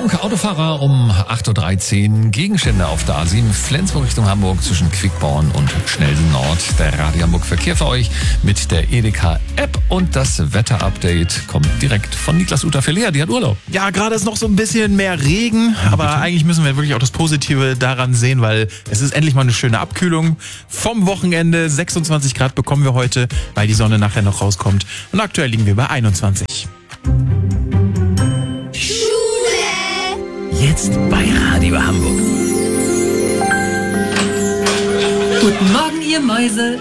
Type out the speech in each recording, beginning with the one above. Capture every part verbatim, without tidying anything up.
Achtung, Autofahrer um acht Uhr dreizehn, Gegenstände auf der A sieben, Flensburg Richtung Hamburg zwischen Quickborn und Schnelsen Nord. Der Radio Hamburg Verkehr für euch mit der Edeka-App und das Wetter-Update kommt direkt von Niklas Uta für Lea, die hat Urlaub. Ja, gerade ist noch so ein bisschen mehr Regen, aber bitte? eigentlich müssen wir wirklich auch das Positive daran sehen, weil es ist endlich mal eine schöne Abkühlung. Vom Wochenende sechsundzwanzig Grad bekommen wir heute, weil die Sonne nachher noch rauskommt. Und aktuell liegen wir bei einundzwanzig. Jetzt bei Radio Hamburg. Guten Morgen, ihr Mäuse.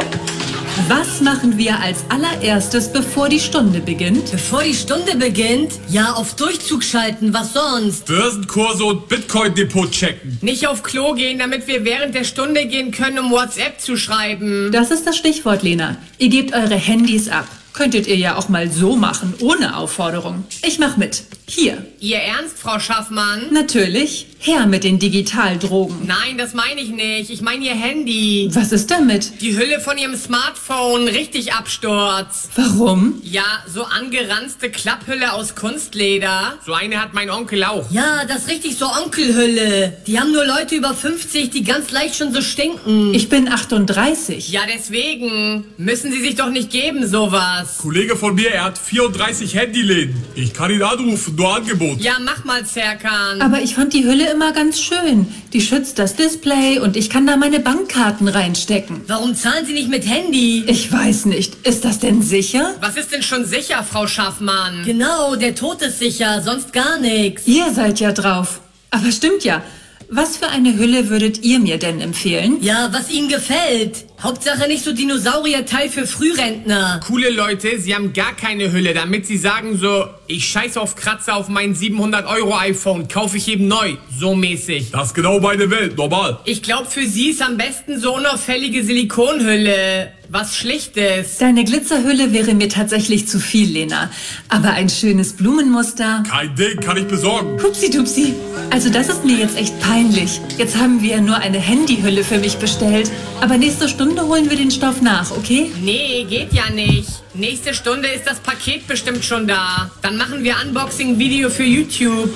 Was machen wir als allererstes, bevor die Stunde beginnt? Bevor die Stunde beginnt? Ja, auf Durchzug schalten, was sonst? Börsenkurse und Bitcoin-Depot checken. Nicht auf Klo gehen, damit wir während der Stunde gehen können, um WhatsApp zu schreiben. Das ist das Stichwort, Lena. Ihr gebt eure Handys ab. Könntet ihr ja auch mal so machen, ohne Aufforderung. Ich mach mit. Hier. Ihr Ernst, Frau Schaffmann? Natürlich. Her mit den Digitaldrogen. Nein, das meine ich nicht. Ich meine Ihr Handy. Was ist damit? Die Hülle von Ihrem Smartphone, richtig Absturz. Warum? Ja, so angeranzte Klapphülle aus Kunstleder. So eine hat mein Onkel auch. Ja, das ist richtig so Onkelhülle. Die haben nur Leute über fünfzig, die ganz leicht schon so stinken. Ich bin achtunddreißig. Ja, deswegen müssen Sie sich doch nicht geben, sowas. Kollege von mir, er hat vierunddreißig Handyläden. Ich kann ihn anrufen, nur Angebot. Ja, mach mal, Serkan. Aber ich fand die Hülle immer ganz schön. Die schützt das Display und ich kann da meine Bankkarten reinstecken. Warum zahlen Sie nicht mit Handy? Ich weiß nicht. Ist das denn sicher? Was ist denn schon sicher, Frau Schaffmann? Genau, der Tod ist sicher, sonst gar nichts. Ihr seid ja drauf. Aber stimmt ja. Was für eine Hülle würdet ihr mir denn empfehlen? Ja, was Ihnen gefällt. Hauptsache nicht so Dinosaurierteil für Frührentner. Coole Leute, sie haben gar keine Hülle, damit sie sagen so, ich scheiß auf Kratzer auf mein siebenhundert Euro iPhone, kaufe ich eben neu, so mäßig. Das ist genau meine Welt, normal. Ich glaube, für sie ist am besten so unauffällige Silikonhülle, was Schlichtes. Deine Glitzerhülle wäre mir tatsächlich zu viel, Lena. Aber ein schönes Blumenmuster... Kein Ding, kann ich besorgen. Hupsi-dupsi. Also das ist mir jetzt echt peinlich. Jetzt haben wir nur eine Handyhülle für mich bestellt. Aber nächste Stunde holen wir den Stoff nach, okay? Nee, geht ja nicht. Nächste Stunde ist das Paket bestimmt schon da. Dann machen wir Unboxing-Video für YouTube.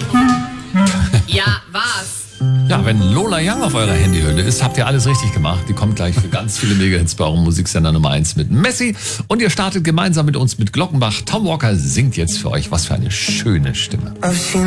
Ja, was? Ja, wenn Lola Young auf eurer Handyhülle ist, habt ihr alles richtig gemacht. Die kommt gleich für ganz viele Mega-Hits bei eurem Musiksender Nummer eins mit Messi. Und ihr startet gemeinsam mit uns mit Glockenbach. Tom Walker singt jetzt für euch. Was für eine schöne Stimme.